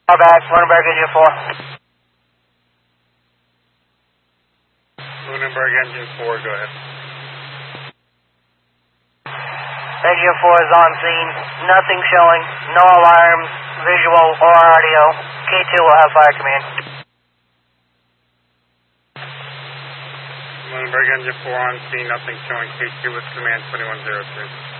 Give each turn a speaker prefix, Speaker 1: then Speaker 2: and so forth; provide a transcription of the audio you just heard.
Speaker 1: back, Lunenburg Engine 4.
Speaker 2: Lunenburg Engine 4, go ahead.
Speaker 1: Engine 4 is on scene. Nothing showing. No alarms, visual or audio. K2 will have fire command.
Speaker 2: Lunenburg Engine 4 on scene, nothing showing. K2 with command 2103.